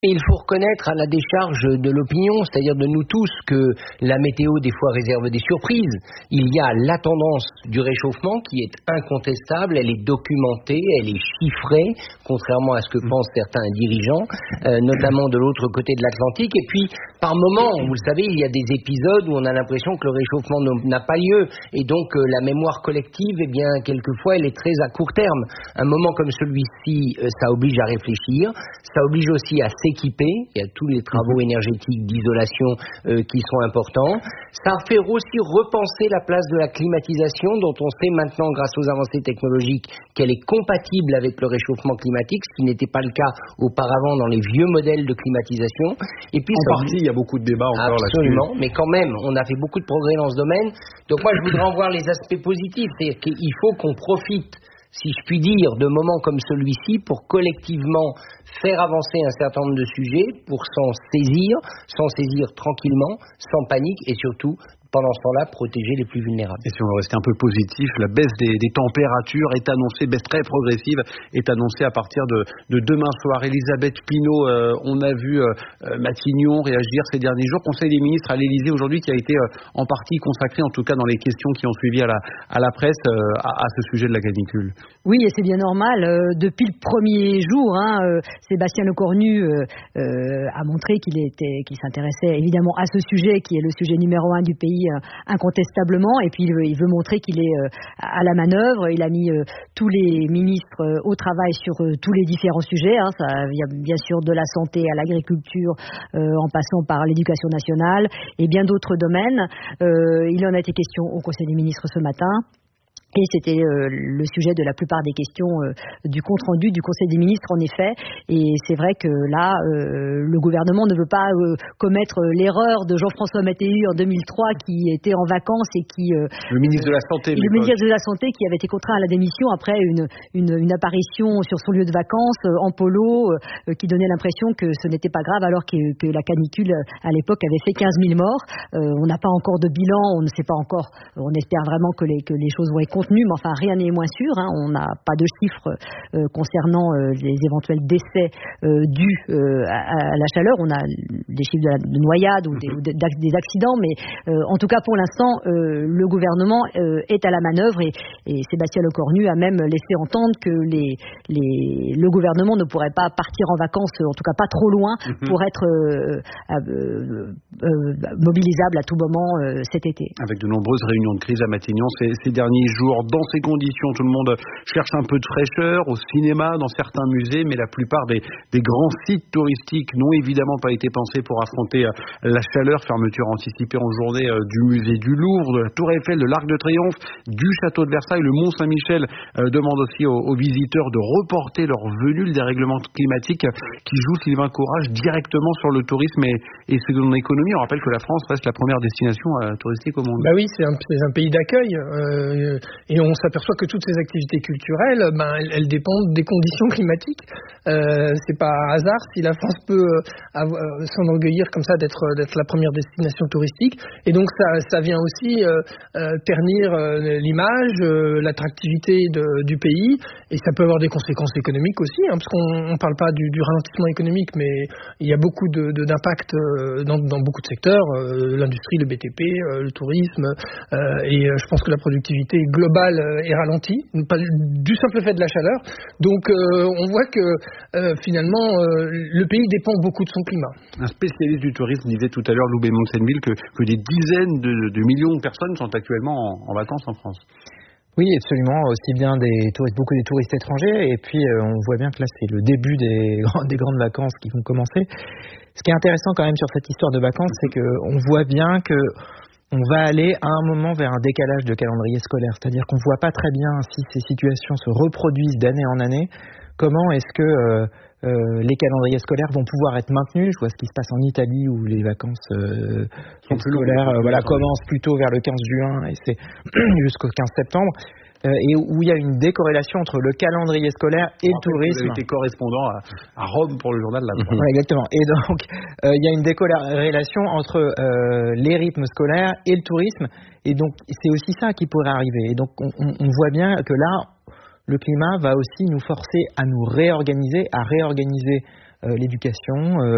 Et il faut reconnaître à la décharge de l'opinion, c'est-à-dire de nous tous, que la météo des fois réserve des surprises. Il y a la tendance du réchauffement qui est incontestable, elle est documentée, elle est chiffrée, contrairement à ce que pensent certains dirigeants, notamment de l'autre côté de l'Atlantique. Et puis, par moments, vous le savez, il y a des épisodes où on a l'impression que le réchauffement n'a pas lieu. Et donc, la mémoire collective, eh bien, quelquefois, elle est très à court terme. Un moment comme celui-ci, ça oblige à réfléchir, ça oblige aussi à s'équiper. Il y a tous les travaux énergétiques d'isolation qui sont importants. Ça fait aussi repenser la place de la climatisation, dont on sait maintenant, grâce aux avancées technologiques, qu'elle est compatible avec le réchauffement climatique, ce qui n'était pas le cas auparavant dans les vieux modèles de climatisation. Et puis, en partie, il y a beaucoup de débats encore là-dessus. Absolument, mais quand même, on a fait beaucoup de progrès dans ce domaine. Donc moi, je voudrais en voir les aspects positifs. C'est-à-dire qu'il faut qu'on profite, si je puis dire, de moments comme celui-ci pour collectivement faire avancer un certain nombre de sujets, pour s'en saisir tranquillement, sans panique et surtout, pendant ce temps-là, protéger les plus vulnérables. Et si on veut rester un peu positif, la baisse des températures est annoncée, baisse très progressive, est annoncée à partir de demain soir. Elisabeth Pinault, on a vu Matignon réagir ces derniers jours. Conseil des ministres à l'Élysée aujourd'hui qui a été en partie consacré, en tout cas dans les questions qui ont suivi à la presse, à ce sujet de la canicule. Oui, et c'est bien normal. Depuis le premier jour, Sébastien Lecornu a montré qu'il s'intéressait évidemment à ce sujet qui est le sujet numéro 1 du pays incontestablement, et puis il veut montrer qu'il est à la manœuvre. Il a mis tous les ministres au travail sur tous les différents sujets. Il y a bien sûr de la santé à l'agriculture, en passant par l'éducation nationale et bien d'autres domaines. Il en a été question au Conseil des ministres ce matin. Et c'était le sujet de la plupart des questions du compte-rendu du Conseil des ministres, en effet. Et c'est vrai que là, le gouvernement ne veut pas commettre l'erreur de Jean-François Mattei en 2003, qui était en vacances et qui... le ministre de la Santé. Le ministre de la Santé qui avait été contraint à la démission après une apparition sur son lieu de vacances en polo, qui donnait l'impression que ce n'était pas grave, alors que la canicule, à l'époque, avait fait 15 000 morts. On n'a pas encore de bilan, on ne sait pas encore. On espère vraiment que les choses vont être contenu, mais enfin rien n'est moins sûr. On n'a pas de chiffres concernant les éventuels décès dus à la chaleur. On a des chiffres de noyades ou des accidents, mais en tout cas pour l'instant, le gouvernement est à la manœuvre et Sébastien Lecornu a même laissé entendre que le gouvernement ne pourrait pas partir en vacances, en tout cas pas trop loin, pour être mobilisable à tout moment cet été. Avec de nombreuses réunions de crise à Matignon ces derniers jours. Dans ces conditions, tout le monde cherche un peu de fraîcheur au cinéma, dans certains musées, mais la plupart des grands sites touristiques n'ont évidemment pas été pensés pour affronter la chaleur. Fermeture anticipée en journée du musée du Louvre, de la Tour Eiffel, de l'Arc de Triomphe, du Château de Versailles. Le Mont-Saint-Michel demande aussi aux visiteurs de reporter leur venue. Le dérèglement climatique qui joue, Sylvain Courage, directement sur le tourisme et son économie. On rappelle que la France reste la première destination touristique au monde. Bah oui, c'est un pays d'accueil. Et on s'aperçoit que toutes ces activités culturelles, elles dépendent des conditions climatiques. C'est pas un hasard si la France peut s'enorgueillir comme ça d'être la première destination touristique. Et donc ça vient aussi ternir l'image, l'attractivité du pays. Et ça peut avoir des conséquences économiques aussi, parce qu'on parle pas du ralentissement économique, mais il y a beaucoup d'impact dans beaucoup de secteurs, l'industrie, le BTP, le tourisme. Et je pense que la productivité globale est ralentie, pas du simple fait de la chaleur. Donc on voit que finalement le pays dépend beaucoup de son climat. Un spécialiste du tourisme disait tout à l'heure, Loubet Monsenville, que des dizaines de millions de personnes sont actuellement en vacances en France. Oui, absolument, aussi bien beaucoup des touristes étrangers, et puis on voit bien que là c'est le début des grandes vacances qui vont commencer. Ce qui est intéressant quand même sur cette histoire de vacances, c'est qu'on voit bien que on va aller à un moment vers un décalage de calendrier scolaire, c'est-à-dire qu'on ne voit pas très bien si ces situations se reproduisent d'année en année. Comment est-ce que les calendriers scolaires vont pouvoir être maintenus? Je vois ce qui se passe en Italie où les vacances scolaires commencent plutôt vers le 15 juin et c'est jusqu'au 15 septembre. Et où il y a une décorrélation entre le calendrier scolaire et le tourisme. Vous avez été correspondant à Rome pour le journal de la presse. Ouais, exactement. Et donc, il y a une décorrélation entre les rythmes scolaires et le tourisme. Et donc, c'est aussi ça qui pourrait arriver. Et donc, on voit bien que là, le climat va aussi nous forcer à nous réorganiser, à réorganiser l'éducation,